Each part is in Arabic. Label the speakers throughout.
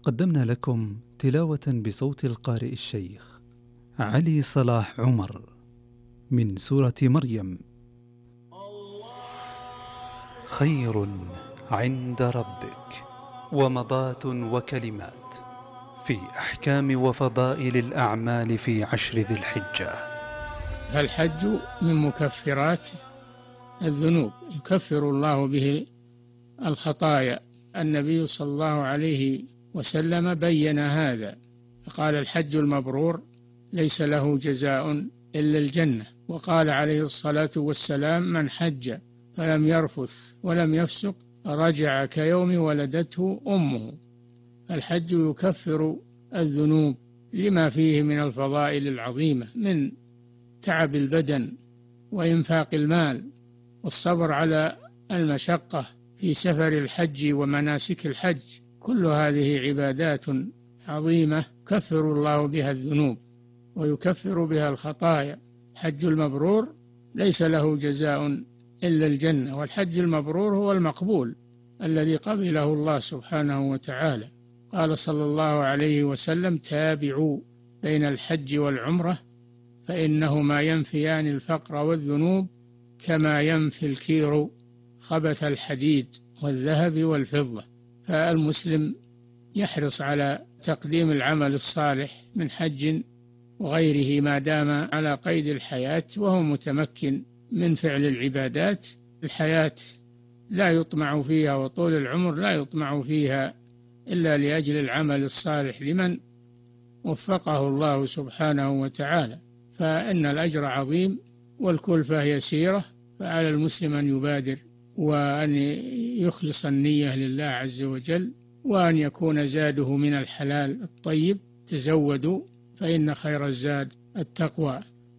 Speaker 1: قدمنا لكم تلاوة بصوت القارئ الشيخ علي صلاح عمر من سورة مريم. خير عند ربك ومضات وكلمات في أحكام وفضائل الأعمال في 10 ذي الحجة.
Speaker 2: الحج من مكفرات الذنوب، يكفر الله به الخطايا. النبي صلى الله عليه وسلم بين هذا، قال: الحج المبرور ليس له جزاء إلا الجنة. وقال عليه الصلاة والسلام: من حج فلم يرفث ولم يفسق رجع كيوم ولدته أمه. الحج يكفر الذنوب لما فيه من الفضائل العظيمة، من تعب البدن وإنفاق المال والصبر على المشقة في سفر الحج ومناسك الحج. كل هذه عبادات عظيمة يكفر الله بها الذنوب ويكفر بها الخطايا. الحج المبرور ليس له جزاء إلا الجنة، والحج المبرور هو المقبول الذي قبله الله سبحانه وتعالى. قال صلى الله عليه وسلم: تابعوا بين الحج والعمرة فإنهما ينفيان الفقر والذنوب كما ينفي الكير خبث الحديد والذهب والفضة. فالمسلم يحرص على تقديم العمل الصالح من حج وغيره ما دام على قيد الحياة وهو متمكن من فعل العبادات. الحياة لا يطمع فيها وطول العمر لا يطمع فيها إلا لأجل العمل الصالح لمن وفقه الله سبحانه وتعالى. فإن الأجر عظيم والكلفة يسيرة، فعلى المسلم أن يبادر وأن يخلص النية لله عز وجل، وأن يكون زاده من الحلال الطيب. تزودوا فإن خير الزاد التقوى.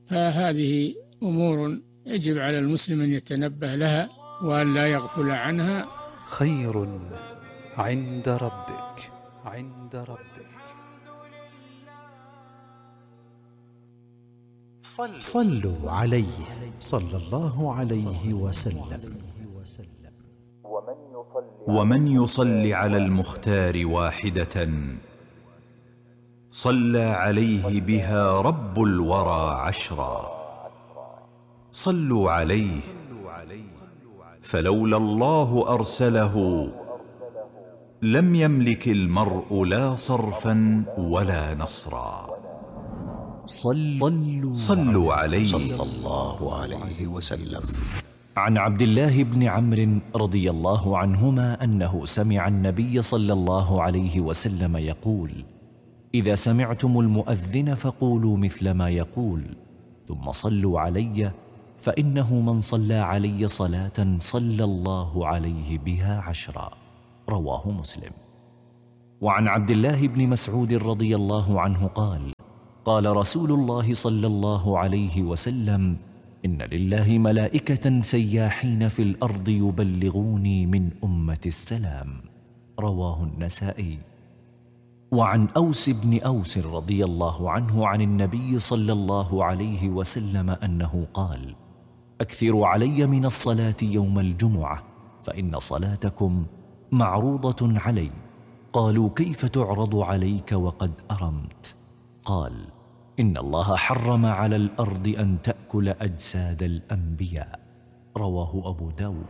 Speaker 2: فهذه أمور يجب على المسلم أن يتنبه لها وأن لا يغفل عنها.
Speaker 1: خير عند ربك
Speaker 3: صلوا عليه صلى الله عليه وسلم.
Speaker 4: ومن يصل على المختار واحدة صلى عليه بها رب الورى 10. صلوا عليه فلولا الله أرسله لم يملك المرء لا صرفا ولا نصرا. صلوا عليه
Speaker 3: صلى الله عليه وسلم.
Speaker 5: عن عبد الله بن عمرو رضي الله عنهما أنه سمع النبي صلى الله عليه وسلم يقول: إذا سمعتم المؤذن فقولوا مثل ما يقول، ثم صلوا علي، فإنه من صلى علي صلاة صلى الله عليه بها 10. رواه مسلم. وعن عبد الله بن مسعود رضي الله عنه قال: قال رسول الله صلى الله عليه وسلم: إن لله ملائكة سياحين في الأرض يبلغوني من أمة السلام. رواه النسائي. وعن أوس بن أوس رضي الله عنه عن النبي صلى الله عليه وسلم أنه قال: أكثروا علي من الصلاة يوم الجمعة فإن صلاتكم معروضة علي. قالوا: كيف تعرض عليك وقد أرمت؟ قال: إن الله حرم على الأرض أن تأكل أجساد الأنبياء. رواه أبو داود.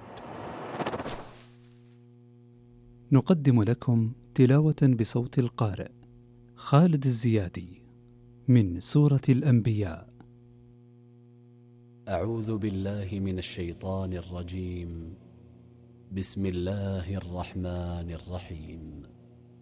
Speaker 1: نقدم لكم تلاوة بصوت القارئ خالد الزيادي من سورة الأنبياء.
Speaker 6: أعوذ بالله من الشيطان الرجيم. بسم الله الرحمن الرحيم.